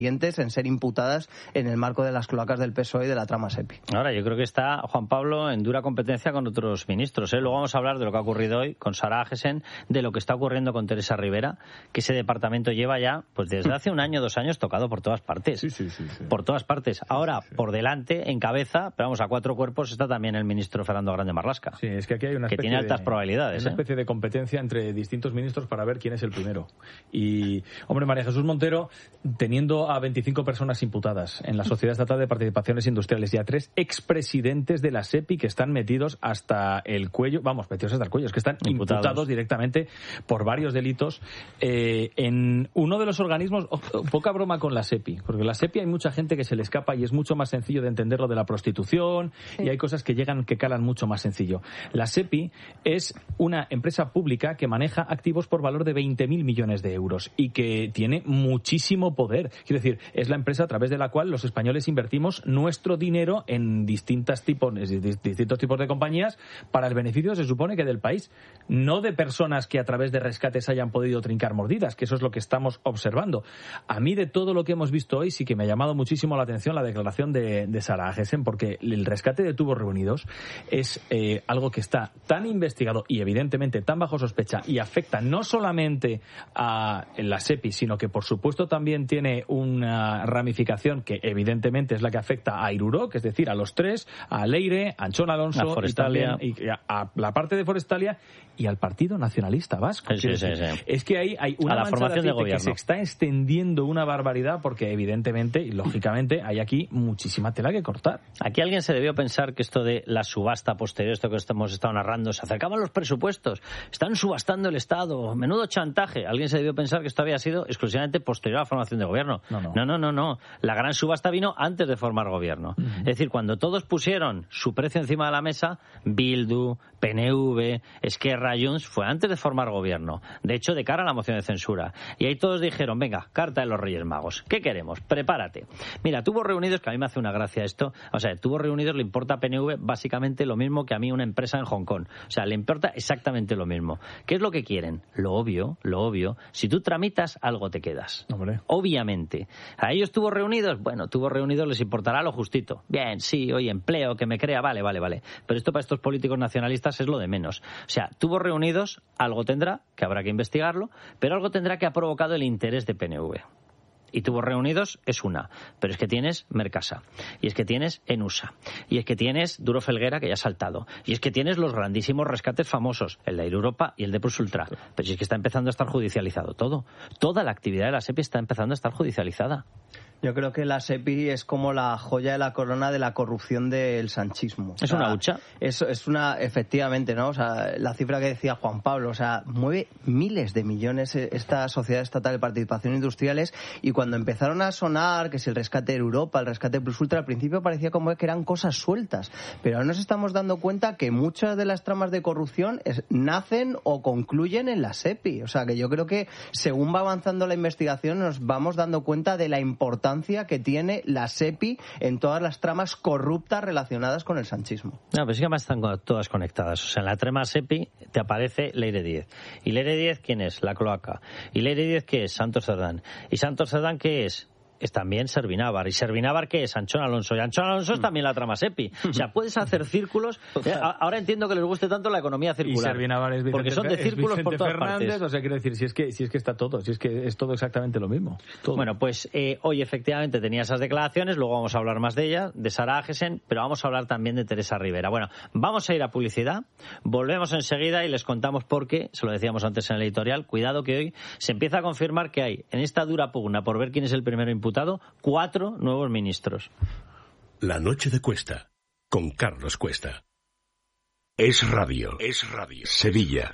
en ser imputadas en el marco de las cloacas del PSOE y de la trama SEPI. Ahora, yo creo que está Juan Pablo en dura competencia con otros ministros, ¿eh? Luego vamos a hablar de lo que ha ocurrido hoy con Sara Agesen, de lo que está ocurriendo con Teresa Rivera, que ese departamento lleva ya, pues desde hace 1 año, 2 años, tocado por todas partes. Sí. Por todas partes. Ahora, por delante, en cabeza, pero vamos, a 4 cuerpos, está también el ministro Fernando Grande Marlaska. Sí, es que aquí hay una que tiene altas probabilidades. Una especie de competencia entre distintos ministros para ver quién es el primero. Y, hombre, María Jesús Montero, teniendo a 25 personas imputadas en la Sociedad Estatal de Participaciones Industriales y a 3 expresidentes de la SEPI que están metidos hasta el cuello, es que están imputados directamente por varios delitos en uno de los organismos, poca broma con la SEPI, porque la SEPI hay mucha gente que se le escapa y es mucho más sencillo de entender lo de la prostitución y hay cosas que calan mucho más sencillo. La SEPI es una empresa pública que maneja activos por valor de 20.000 millones de euros y que tiene muchísimo poder. Quiero decir, es la empresa a través de la cual los españoles invertimos nuestro dinero en distintos tipos de compañías para el beneficio, se supone, que del país, no de personas que a través de rescates hayan podido trincar mordidas, que eso es lo que estamos observando. A mí, de todo lo que hemos visto hoy, sí que me ha llamado muchísimo la atención la declaración de Sara Agesen, porque el rescate de tubos reunidos es algo que está tan investigado y evidentemente tan bajo sospecha y afecta no solamente a la SEPI, sino que por supuesto también tiene una ramificación que evidentemente es la que afecta a Iruroc, es decir, a los 3, a Leire, a Anchón Alonso y a la parte de Forestalia y al Partido Nacionalista Vasco. Sí. Es que hay una mancha formación de gobierno que se está extendiendo una barbaridad porque evidentemente y lógicamente hay aquí muchísima tela que cortar. Aquí alguien se debió pensar que esto de la subasta posterior, esto que hemos estado narrando, se acercaban los presupuestos, están subastando el Estado, menudo chantaje. Alguien se debió pensar que esto había sido exclusivamente posterior a la formación de gobierno. No. La gran subasta vino antes de formar gobierno. Es decir, cuando todos pusieron su precio encima de la mesa, Bildu, PNV, Esquerra, Junts, fue antes de formar gobierno. De hecho, de cara a la moción de censura. Y ahí todos dijeron, venga, carta de los Reyes Magos. ¿Qué queremos? Prepárate. Mira, Tubos Reunidos, que a mí me hace una gracia esto, o sea, Tubos Reunidos le importa a PNV básicamente lo mismo que a mí una empresa en Hong Kong. O sea, le importa exactamente lo mismo. ¿Qué es lo que quieren? Lo obvio. Si tú tramitas, algo te quedas. Hombre. Obviamente. ¿A ellos Tubos Reunidos? Bueno, Tubos Reunidos les importará lo justito. Bien, sí, oye, empleo, que me crea, vale. Pero esto para estos políticos nacionalistas es lo de menos. O sea, Tubos Reunidos algo tendrá, que habrá que investigarlo, pero algo tendrá que ha provocado el interés de PNV. Y Tubos Reunidos es una, pero es que tienes Mercasa, y es que tienes Enusa, y es que tienes Duro Felguera, que ya ha saltado, y es que tienes los grandísimos rescates famosos, el de Air Europa y el de Plus Ultra, pero si es que está empezando a estar judicializado todo. Toda la actividad de la SEPI está empezando a estar judicializada. Yo creo que la SEPI es como la joya de la corona de la corrupción del sanchismo. ¿Es una hucha? Es una, efectivamente, ¿no? O sea, la cifra que decía Juan Pablo, o sea, mueve miles de millones esta Sociedad Estatal de Participaciones Industriales, y cuando empezaron a sonar, que si el rescate de Europa, el rescate Plus Ultra, al principio parecía como que eran cosas sueltas, pero ahora nos estamos dando cuenta que muchas de las tramas de corrupción nacen o concluyen en la SEPI. O sea, que yo creo que según va avanzando la investigación nos vamos dando cuenta de la importancia que tiene la SEPI en todas las tramas corruptas relacionadas con el sanchismo. No, pero sí que además están todas conectadas. O sea, en la trama SEPI te aparece Leire Díez. ¿Y Leire Díez quién es? La cloaca. ¿Y Leire Díez qué es? Santos Cerdán. ¿Y Santos Cerdán qué es? Es también Servinávar. ¿Y Servinávar qué es? Anchón Alonso. Y Anchón Alonso es también la trama SEPI. O sea, puedes hacer círculos. Ahora entiendo que les guste tanto la economía circular. Y Servinávar es Vicente, porque son de círculos por todas Fernández, partes. O sea, quiero decir, si es que está todo, si es que es todo exactamente lo mismo. Todo. Bueno, pues hoy efectivamente tenía esas declaraciones, luego vamos a hablar más de ellas, de Sara Agesen, pero vamos a hablar también de Teresa Rivera. Bueno, vamos a ir a publicidad, volvemos enseguida y les contamos por qué, se lo decíamos antes en el editorial, cuidado que hoy se empieza a confirmar que hay en esta dura pugna por ver quién es el primero imputado, 4 nuevos ministros. La noche de Cuesta, con Carlos Cuesta. Es Radio. Sevilla.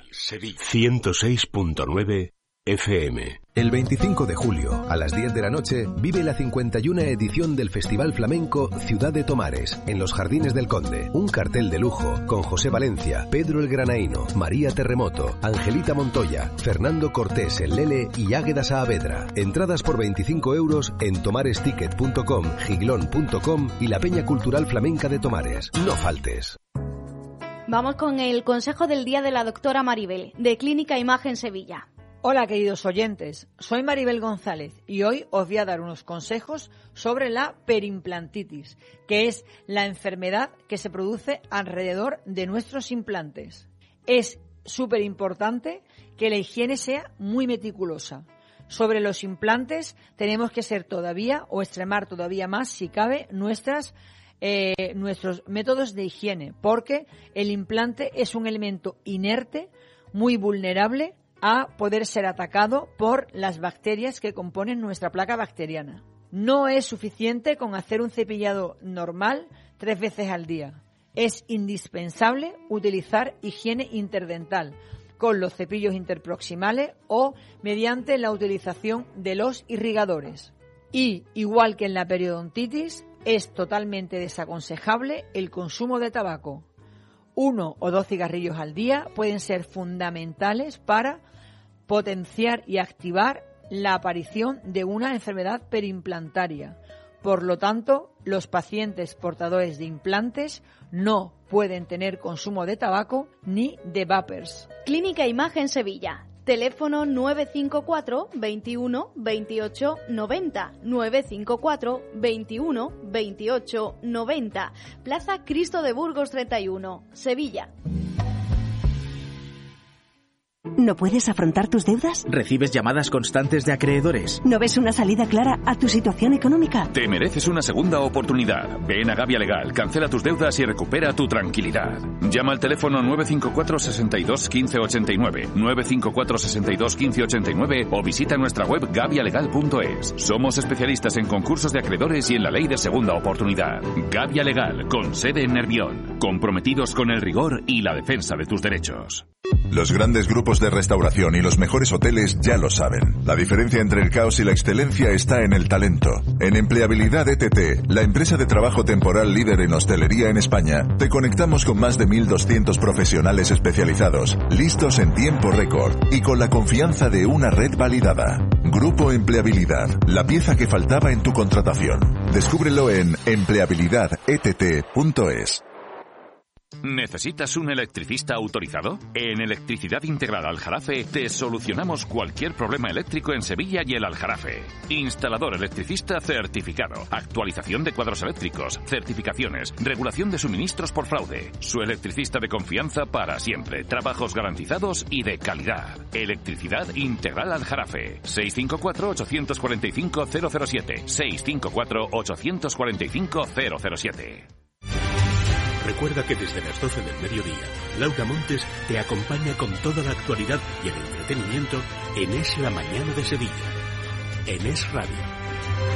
106.9 FM. El 25 de julio, a las 10 de la noche, vive la 51ª edición del Festival Flamenco Ciudad de Tomares, en los Jardines del Conde. Un cartel de lujo, con José Valencia, Pedro el Granaíno, María Terremoto, Angelita Montoya, Fernando Cortés el Lele y Águeda Saavedra. Entradas por 25 € en tomaresticket.com, giglón.com y la Peña Cultural Flamenca de Tomares. No faltes. Vamos con el consejo del día de la doctora Maribel, de Clínica Imagen Sevilla. Hola queridos oyentes, soy Maribel González y hoy os voy a dar unos consejos sobre la perimplantitis, que es la enfermedad que se produce alrededor de nuestros implantes. Es súper importante que la higiene sea muy meticulosa. Sobre los implantes tenemos que ser todavía o extremar todavía más, si cabe, nuestros métodos de higiene, porque el implante es un elemento inerte, muy vulnerable a poder ser atacado por las bacterias que componen nuestra placa bacteriana. No es suficiente con hacer un cepillado normal 3 veces al día. Es indispensable utilizar higiene interdental con los cepillos interproximales o mediante la utilización de los irrigadores. Y, igual que en la periodontitis, es totalmente desaconsejable el consumo de tabaco. 1 o 2 cigarrillos al día pueden ser fundamentales para potenciar y activar la aparición de una enfermedad perimplantaria. Por lo tanto, los pacientes portadores de implantes no pueden tener consumo de tabaco ni de vapers. Clínica Imagen Sevilla. Teléfono 954 21 28 90. 954 21 28 90. Plaza Cristo de Burgos 31, Sevilla. ¿No puedes afrontar tus deudas? ¿Recibes llamadas constantes de acreedores? ¿No ves una salida clara a tu situación económica? Te mereces una segunda oportunidad. Ven a Gavia Legal, cancela tus deudas y recupera tu tranquilidad. Llama al teléfono 954 62 15 89, 954 62 15 89 o visita nuestra web gavialegal.es. Somos especialistas en concursos de acreedores y en la ley de segunda oportunidad. Gavia Legal, con sede en Nervión. Comprometidos con el rigor y la defensa de tus derechos. Los grandes grupos de restauración y los mejores hoteles ya lo saben. La diferencia entre el caos y la excelencia está en el talento. En Empleabilidad ETT, la empresa de trabajo temporal líder en hostelería en España, te conectamos con más de 1.200 profesionales especializados, listos en tiempo récord y con la confianza de una red validada. Grupo Empleabilidad, la pieza que faltaba en tu contratación. Descúbrelo en empleabilidadett.es. ¿Necesitas un electricista autorizado? En Electricidad Integral Aljarafe te solucionamos cualquier problema eléctrico en Sevilla y el Aljarafe. Instalador electricista certificado, actualización de cuadros eléctricos, certificaciones, regulación de suministros por fraude. Su electricista de confianza para siempre, trabajos garantizados y de calidad. Electricidad Integral Aljarafe. 654-845-007. 654-845-007. Recuerda que desde las 12 del mediodía, Laura Montes te acompaña con toda la actualidad y el entretenimiento en Es la Mañana de Sevilla, en Es Radio.